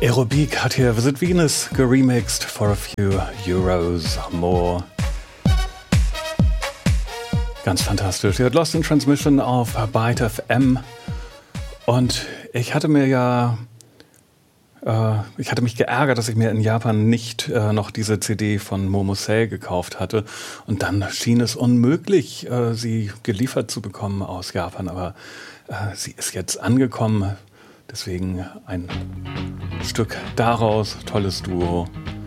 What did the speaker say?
Aerobic hat hier Visit Venus geremixed for a few euros more. Ganz fantastisch. Ihr hört Lost in Transmission auf Byte FM. Und ich hatte mich geärgert, dass ich mir in Japan nicht noch diese CD von Momosei gekauft hatte. Und dann schien es unmöglich, sie geliefert zu bekommen aus Japan. Aber sie ist jetzt angekommen. Deswegen ein Stück daraus. Tolles Duo.